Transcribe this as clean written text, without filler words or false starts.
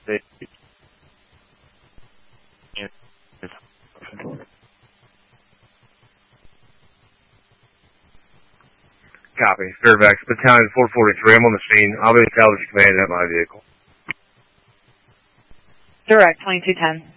Copy. Fairfax, Battalion 443. I'm on the scene. I'll be the intelligence command at my vehicle. Direct, 2210.